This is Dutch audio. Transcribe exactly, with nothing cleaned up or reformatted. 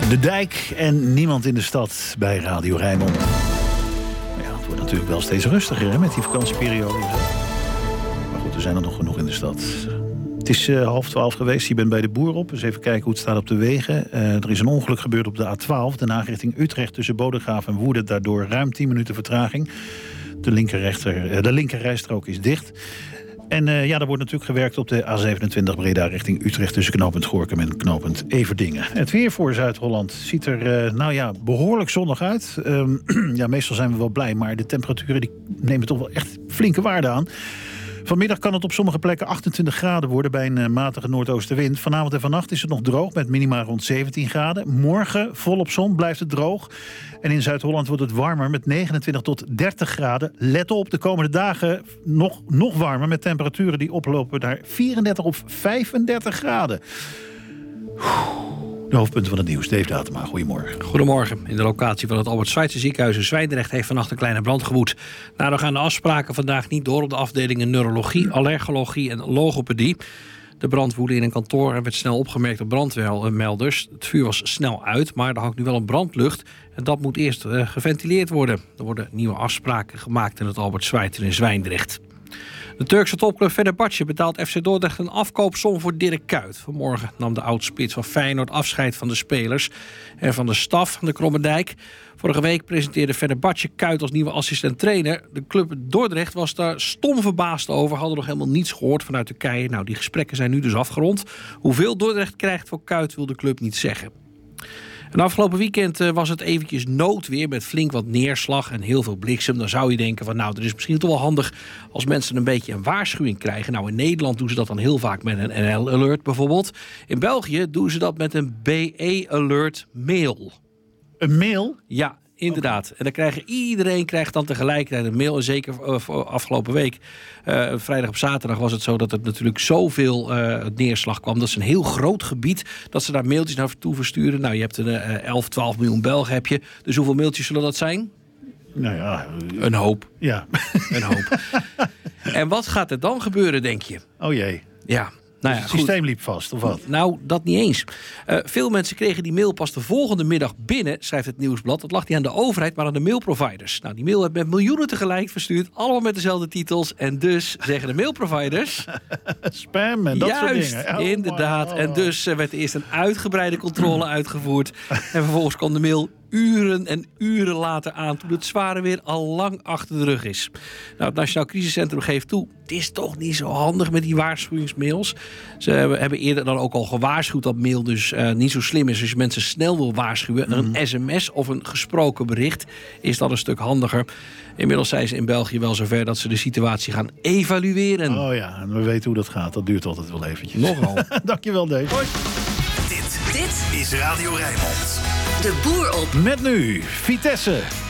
De dijk en niemand in de stad bij Radio Rijnmond. Ja, het wordt natuurlijk wel steeds rustiger hè, met die vakantieperiode. Maar goed, er zijn er nog genoeg in de stad. Het is uh, half twaalf geweest, je bent bij de boer op. Dus even kijken hoe het staat op de wegen. Uh, er is een ongeluk gebeurd op de A twaalf. De richting Utrecht tussen Bodegraven en Woerden. Daardoor ruim tien minuten vertraging. De linkerrechter, uh, de linkerrijstrook is dicht. En uh, ja, er wordt natuurlijk gewerkt op de A zevenentwintig Breda richting Utrecht tussen knooppunt Gorinchem en knooppunt Everdingen. Het weer voor Zuid-Holland ziet er uh, nou ja, behoorlijk zonnig uit. Um, ja, meestal zijn we wel blij, maar de temperaturen die nemen toch wel echt flinke waarde aan. Vanmiddag kan het op sommige plekken achtentwintig graden worden bij een matige noordoostenwind. Vanavond en vannacht is het nog droog met minima rond zeventien graden. Morgen volop zon blijft het droog. En in Zuid-Holland wordt het warmer met negenentwintig tot dertig graden. Let op, de komende dagen nog, nog warmer met temperaturen die oplopen naar vierendertig of vijfendertig graden. De hoofdpunten van het nieuws. Dave Datema, goedemorgen. Goedemorgen. In de locatie van het Albert Schweitzer ziekenhuis in Zwijndrecht heeft vannacht een kleine brand gewoed. Daardoor gaan de afspraken vandaag niet door op de afdelingen neurologie, allergologie en logopedie. De brand woedde in een kantoor en werd snel opgemerkt door brandmelders. Het vuur was snel uit, maar er hangt nu wel een brandlucht. En dat moet eerst uh, geventileerd worden. Er worden nieuwe afspraken gemaakt in het Albert Schweitzer in Zwijndrecht. De Turkse topclub Fenerbahçe betaalt F C Dordrecht een afkoopsom voor Dirk Kuyt. Vanmorgen nam de oudspits van Feyenoord afscheid van de spelers en van de staf van de Kromme Dijk. Vorige week presenteerde Fenerbahçe Kuyt als nieuwe assistent-trainer. De club Dordrecht was daar stom verbaasd over, hadden nog helemaal niets gehoord vanuit Turkije. Nou, die gesprekken zijn nu dus afgerond. Hoeveel Dordrecht krijgt voor Kuyt wil de club niet zeggen. En afgelopen weekend was het eventjes noodweer met flink wat neerslag en heel veel bliksem. Dan zou je denken van nou, het is misschien toch wel handig als mensen een beetje een waarschuwing krijgen. Nou, in Nederland doen ze dat dan heel vaak met een N L-alert bijvoorbeeld. In België doen ze dat met een B E-alert mail. Een mail? Ja, inderdaad. Okay. En dan krijgen iedereen krijgt dan tegelijkertijd een mail. En zeker uh, afgelopen week, uh, vrijdag op zaterdag, was het zo dat het natuurlijk zoveel uh, neerslag kwam. Dat is een heel groot gebied dat ze daar mailtjes naartoe versturen. Nou, je hebt een uh, elf, twaalf miljoen Belgen heb je. Dus hoeveel mailtjes zullen dat zijn? Nou ja, een hoop. Ja. Een hoop. En wat gaat er dan gebeuren, denk je? Oh jee. Ja. Nou ja, het systeem goed. Liep vast, of wat? Nou, dat niet eens. Uh, veel mensen kregen die mail pas de volgende middag binnen, schrijft het Nieuwsblad. Dat lag niet aan de overheid, maar aan de mailproviders. Nou, die mail werd met miljoenen tegelijk verstuurd. Allemaal met dezelfde titels. En dus zeggen de mailproviders... Spam en dat juist, soort dingen. Oh, inderdaad. wow. En dus uh, werd eerst een uitgebreide controle uitgevoerd. En vervolgens kwam de mail uren en uren later aan, toen het zware weer al lang achter de rug is. Nou, het Nationaal Crisiscentrum geeft toe, het is toch niet zo handig met die waarschuwingsmails. Ze hebben eerder dan ook al gewaarschuwd dat mail dus uh, niet zo slim is als je mensen snel wil waarschuwen. Mm. Een sms of een gesproken bericht is dat een stuk handiger. Inmiddels zijn ze in België wel zover dat ze de situatie gaan evalueren. Oh ja, en we weten hoe dat gaat. Dat duurt altijd wel eventjes. Nogal. Dankjewel, Dave. Hoi. Dit, dit is Radio Rijnmond. De boer op. Met nu Vitesse.